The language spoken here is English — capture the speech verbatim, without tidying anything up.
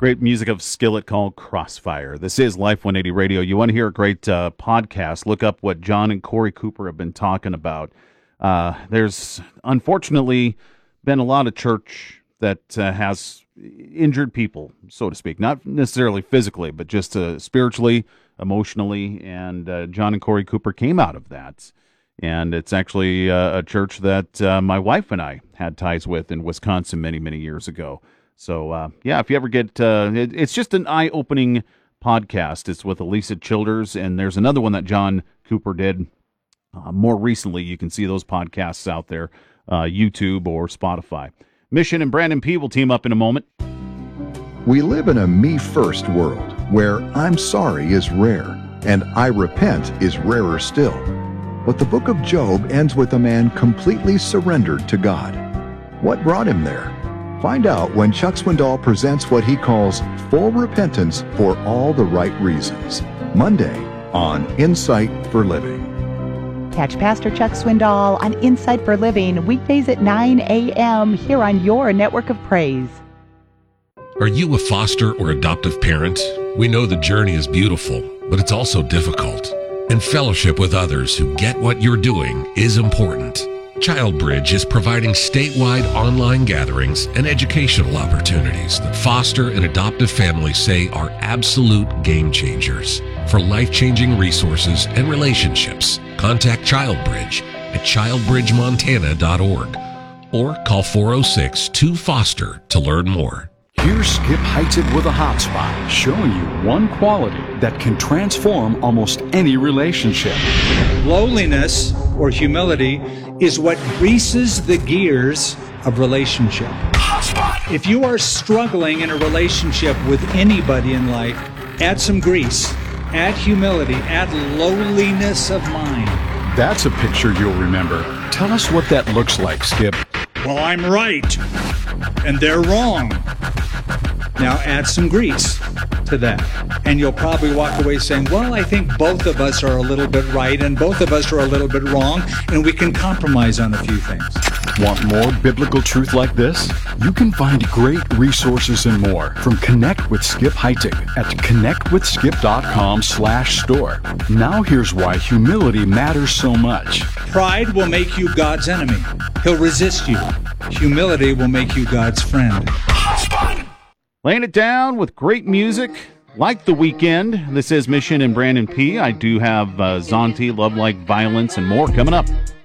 Great music of Skillet called Crossfire. This is Life one eighty Radio. You want to hear a great uh, podcast, look up what John and Corey Cooper have been talking about. Uh, there's unfortunately been a lot of church that uh, has injured people, so to speak. Not necessarily physically, but just uh, spiritually, emotionally. And uh, John and Corey Cooper came out of that. And it's actually uh, a church that uh, my wife and I had ties with in Wisconsin many, many years ago. So, uh, yeah, if you ever get, uh, it, it's just an eye-opening podcast. It's with Elisa Childers, and there's another one that John Cooper did uh, more recently. You can see those podcasts out there, uh, YouTube or Spotify. Mission and Brandon P. will team up in a moment. We live in a me-first world where I'm sorry is rare and I repent is rarer still. But the book of Job ends with a man completely surrendered to God. What brought him there? Find out when Chuck Swindoll presents what he calls full repentance for all the right reasons. Monday on Insight for Living. Catch Pastor Chuck Swindoll on Insight for Living weekdays at nine a.m. here on your network of praise. Are you a foster or adoptive parent? We know the journey is beautiful, but it's also difficult. And fellowship with others who get what you're doing is important. ChildBridge is providing statewide online gatherings and educational opportunities that foster and adoptive families say are absolute game changers. For life-changing resources and relationships, contact ChildBridge at child bridge montana dot org or call four oh six two foster to learn more. Here's Skip Heitzig with a hotspot, showing you one quality that can transform almost any relationship. Lowliness or humility is what greases the gears of relationship. If you are struggling in a relationship with anybody in life, add some grease, add humility, add lowliness of mind. That's a picture you'll remember. Tell us what that looks like, Skip. Well, I'm right, and they're wrong. Now add some grease to that, and you'll probably walk away saying, well, I think both of us are a little bit right, and both of us are a little bit wrong, and we can compromise on a few things. Want more biblical truth like this? You can find great resources and more from Connect with Skip Heitzig at connect with skip dot com slash store. Now here's why humility matters so much. Pride will make you God's enemy. He'll resist you. Humility will make you God's friend. Laying it down with great music, like The Weeknd. This is Mission and Brandon P. I do have uh, Zonti, Love Like Violence, and more coming up.